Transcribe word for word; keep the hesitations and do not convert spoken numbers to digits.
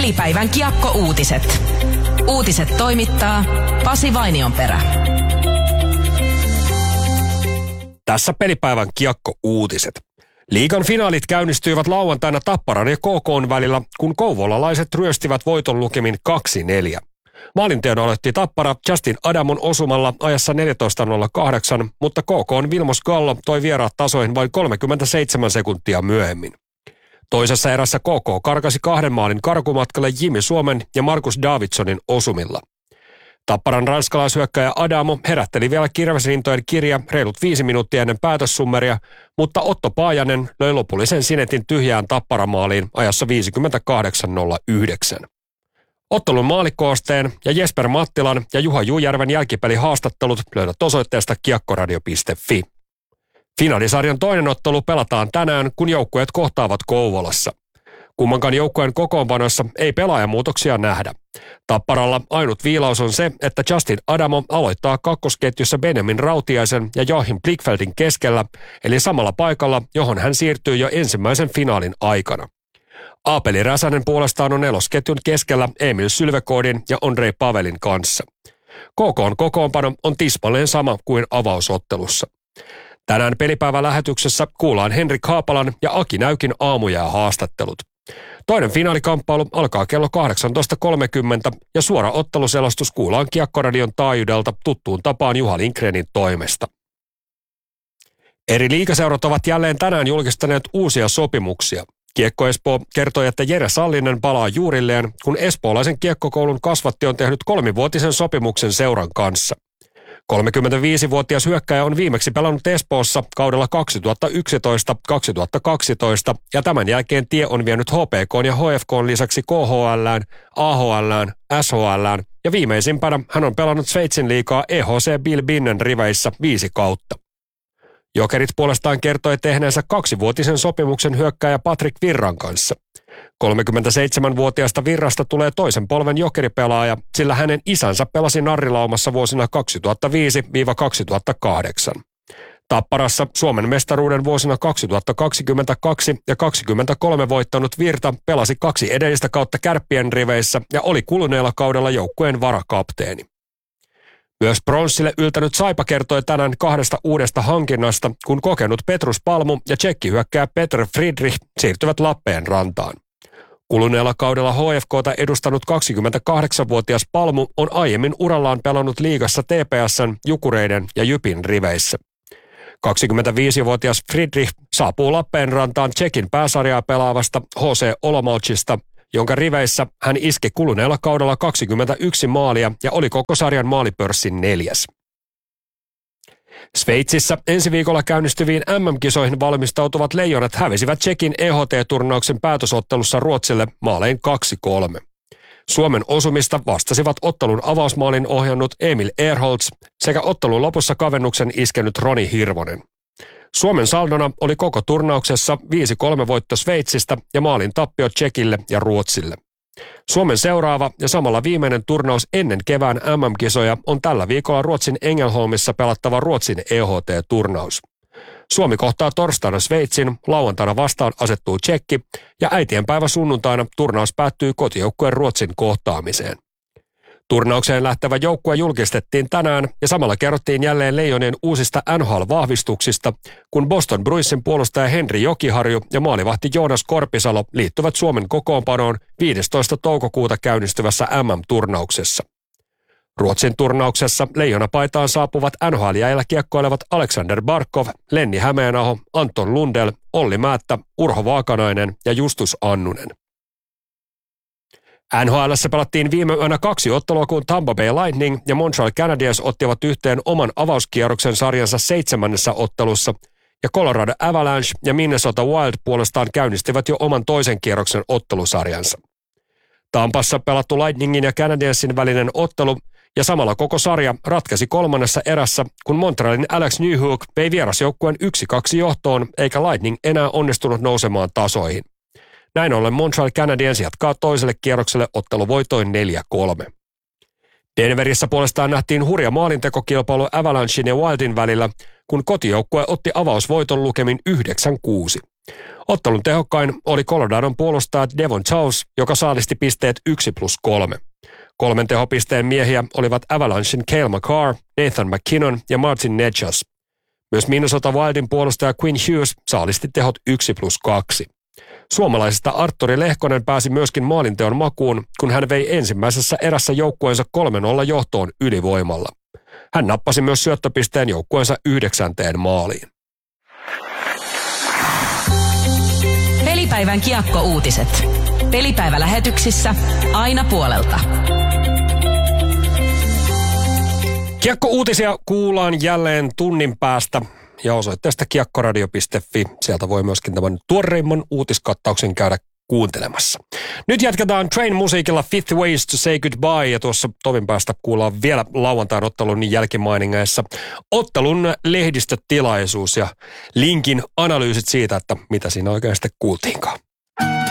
Pelipäivän kiekko-uutiset. Uutiset toimittaa Pasi Vainionperä. Tässä pelipäivän kiekko-uutiset. Liigan finaalit käynnistyivät lauantaina Tapparan ja K K:n välillä, kun kouvolalaiset ryöstivät voiton lukemin kaksi neljä. Maalinteon aloitti Tappara Justin Adamon osumalla ajassa neljätoista nolla kahdeksan, mutta K K:n Vilmos Gallo toi vieraat tasoihin vain kolmekymmentäseitsemän sekuntia myöhemmin. Toisessa erässä K K karkasi kahden maalin karkumatkalle Jimmy Suomen ja Markus Davidsonin osumilla. Tapparan ranskalaishyökkäjä Adamo herätteli vielä kirvesrintojen kirja reilut viisi minuuttia ennen päätössummeria, mutta Otto Paajanen löi lopullisen sinetin tyhjään Tapparamaaliin ajassa viisikymmentäkahdeksan nolla yhdeksän. Ottelun maalikoosteen ja Jesper Mattilan ja Juha Jujärven jälkipelihaastattelut löydät osoitteesta kiekkoradio piste fi. Finaalisarjan toinen ottelu pelataan tänään, kun joukkueet kohtaavat Kouvolassa. Kummankaan joukkueen kokoonpanoissa ei pelaajamuutoksia nähdä. Tapparalla ainut viilaus on se, että Justin Adamo aloittaa kakkosketjussa Benjamin Rautiaisen ja Joachim Blickfeldin keskellä, eli samalla paikalla, johon hän siirtyy jo ensimmäisen finaalin aikana. Aapeli Räsänen puolestaan on nelosketjun keskellä Emil Sylvekoodin ja Andrei Pavelin kanssa. K K:n kokoonpano on tismalleen sama kuin avausottelussa. Tänään pelipäivän lähetyksessä kuullaan Henrik Haapalan ja Aki Näykin aamujää haastattelut. Toinen finaalikamppailu alkaa kello kahdeksantoista kolmekymmentä ja suora otteluselostus kuullaan Kiekkoradion taajuudelta tuttuun tapaan Juha Lindgrenin toimesta. Eri liigaseurat ovat jälleen tänään julkistaneet uusia sopimuksia. Kiekko Espoo kertoi, että Jere Sallinen palaa juurilleen, kun espoolaisen kiekkokoulun kasvatti on tehnyt kolmivuotisen sopimuksen seuran kanssa. kolmekymmentäviisivuotias hyökkäjä on viimeksi pelannut Espoossa kaudella kaksituhattayksitoista kaksituhattakaksitoista ja tämän jälkeen tie on vienyt H P K:n ja H F K:n lisäksi K H L:ään, A H L:ään, S H L:ään ja viimeisimpänä hän on pelannut Sveitsin liigaa E H C Bilbinnen riveissä viisi kautta. Jokerit puolestaan kertoi tehneensä kaksivuotisen sopimuksen hyökkääjä Patrick Virran kanssa. kolmekymmentäseitsemänvuotiaasta Virrasta tulee toisen polven jokeripelaaja, sillä hänen isänsä pelasi Narrilaumassa vuosina kaksituhattaviisi kaksituhattakahdeksan. Tapparassa Suomen mestaruuden vuosina kaksituhattakaksikymmentäkaksi ja kaksikymmentäkolme voittanut Virta pelasi kaksi edellistä kautta Kärppien riveissä ja oli kuluneella kaudella joukkueen varakapteeni. Myös pronssille yltänyt Saipa kertoi tänään kahdesta uudesta hankinnasta, kun kokenut Petrus Palmu ja tsekkihyökkääjä Petr Friedrich siirtyvät Lappeenrantaan. Kuluneella kaudella H F K:ta edustanut kaksikymmentäkahdeksanvuotias Palmu on aiemmin urallaan pelannut liigassa T P S:n, Jukureiden ja Jypin riveissä. kaksikymmentäviisivuotias Friedrich saapuu Lappeenrantaan Tsekin pääsarjaa pelaavasta H C Olomoucista, jonka riveissä hän iski kuluneella kaudella kaksikymmentäyksi maalia ja oli koko sarjan maalipörssin neljäs. Sveitsissä ensi viikolla käynnistyviin M M-kisoihin valmistautuvat leijonat hävisivät Tsekin E H T-turnauksen päätösottelussa Ruotsille maalein kaksi kolme. Suomen osumista vastasivat ottelun avausmaalin ohjannut Emil Ehrholz sekä ottelun lopussa kavennuksen iskenyt Roni Hirvonen. Suomen saldona oli koko turnauksessa viisi kolme voitto Sveitsistä ja maalin tappio Tsekille ja Ruotsille. Suomen seuraava ja samalla viimeinen turnaus ennen kevään M M-kisoja on tällä viikolla Ruotsin Ängelholmissa pelattava Ruotsin E H T-turnaus. Suomi kohtaa torstaina Sveitsin, lauantaina vastaan asettuu Tsekki ja äitienpäivä sunnuntaina turnaus päättyy kotijoukkueen Ruotsin kohtaamiseen. Turnaukseen lähtevä joukkue julkistettiin tänään ja samalla kerrottiin jälleen Leijonien uusista N H L-vahvistuksista, kun Boston Bruinsin puolustaja Henri Jokiharju ja maalivahti Joonas Korpisalo liittyvät Suomen kokoonpanoon viidestoista toukokuuta käynnistyvässä M M-turnauksessa. Ruotsin turnauksessa leijonapaitaan saapuvat N H L-jäillä kiekkoilevat Alexander Barkov, Lenni Hämeenaho, Anton Lundell, Olli Määttä, Urho Vaakanainen ja Justus Annunen. N H L:ssä pelattiin viime yönä kaksi ottelua, kun Tampa Bay Lightning ja Montreal Canadiens ottivat yhteen oman avauskierroksen sarjansa seitsemännessä ottelussa, ja Colorado Avalanche ja Minnesota Wild puolestaan käynnistivät jo oman toisen kierroksen ottelusarjansa. Tampassa pelattu Lightningin ja Canadiensin välinen ottelu ja samalla koko sarja ratkaisi kolmannessa erässä, kun Montrealin Alex Newhook vei vierasjoukkueen yksi kaksi johtoon, eikä Lightning enää onnistunut nousemaan tasoihin. Näin ollen Montreal Canadiens jatkaa toiselle kierrokselle otteluvoitoin neljä kolme. Denverissä puolestaan nähtiin hurja maalintekokilpailu Avalanchein ja Wildin välillä, kun kotijoukkue otti avausvoiton lukemin yhdeksän kuusi. Ottelun tehokkain oli Coloradon puolustaja Devon Charles, joka saalisti pisteet yksi plus kolme. Kolmen tehopisteen miehiä olivat Avalanchen Cale Makar, Nathan McKinnon ja Martin Necas. Myös Minnesota Wildin puolustaja Quinn Hughes saalisti tehot yksi plus kaksi. Suomalaisesta Artturi Lehkonen pääsi myöskin maalinteon makuun, kun hän vei ensimmäisessä erässä joukkueensa kolme nolla johtoon ylivoimalla. Hän nappasi myös syöttöpisteen joukkueensa yhdeksänteen maaliin. Pelipäivän kiekko-uutiset. Pelipäivälähetyksissä aina puolelta. Kiekko-uutisia kuullaan jälleen tunnin päästä ja osoitteesta kiekkoradio piste fi. Sieltä voi myöskin tämän tuoreimman uutiskattauksen käydä kuuntelemassa. Nyt jatketaan Train-musiikilla Fifth Ways to Say Goodbye ja tuossa tovin päästä kuullaan vielä lauantain ottelun jälkimainingeissa ottelun lehdistötilaisuus ja linkin analyysit siitä, että mitä siinä oikein sitten kuultiinkaan.